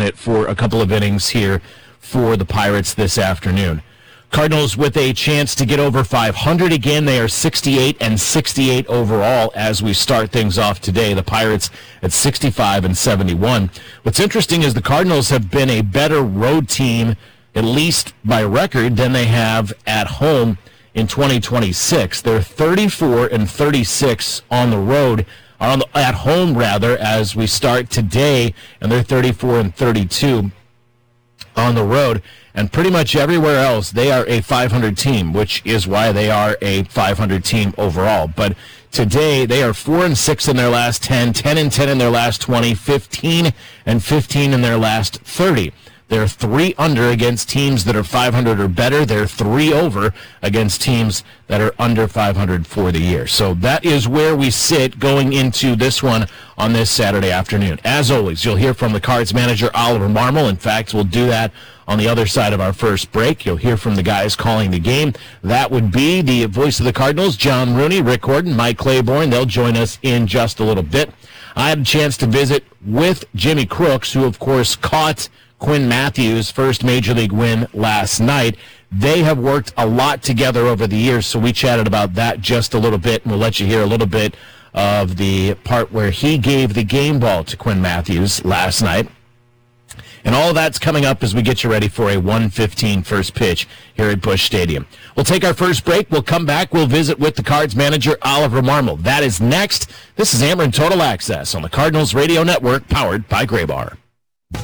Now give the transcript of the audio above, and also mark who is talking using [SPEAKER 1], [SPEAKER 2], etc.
[SPEAKER 1] it for a couple of innings here for the Pirates this afternoon. Cardinals with a chance to get over 500 again. They are 68-68 overall as we start things off today. The Pirates at 65-71. What's interesting is the Cardinals have been a better road team, at least by record, than they have at home in 2026. They're 34-36 on the road, at home rather, as we start today, and they're 34-32 on the road. And pretty much everywhere else, they are a 500 team, which is why they are a 500 team overall. But today, they are 4-6 in their last 10, 10-10 in their last 20, 15-15 in their last 30. They're 3 under against teams that are 500 or better. They're 3 over against teams that are under 500 for the year. So that is where we sit going into this one on this Saturday afternoon. As always, you'll hear from the Cards manager, Oliver Marmol. In fact, we'll do that on the other side of our first break. You'll hear from the guys calling the game. That would be the voice of the Cardinals, John Rooney, Rick Horton, Mike Claiborne. They'll join us in just a little bit. I had a chance to visit with Jimmy Crooks, who, of course, caught Quinn Matthews' first Major League win last night. They have worked a lot together over the years, so we chatted about that just a little bit, and we'll let you hear a little bit of the part where he gave the game ball to Quinn Matthews last night. And all of that's coming up as we get you ready for a 1:15 first pitch here at Busch Stadium. We'll take our first break. We'll come back. We'll visit with the Cards manager, Oliver Marmol. That is next. This is Ameren Total Access on the Cardinals Radio Network, powered by Graybar.